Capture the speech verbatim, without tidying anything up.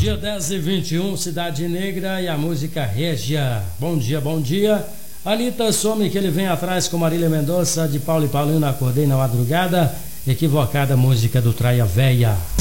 dia, dez e vinte e um, Cidade Negra e a música Régia. Bom dia, bom dia. Anitta some que ele vem atrás com Marília Mendonça, de Paulo e Paulino, acordei na madrugada. Equivocada música do Traia Véia.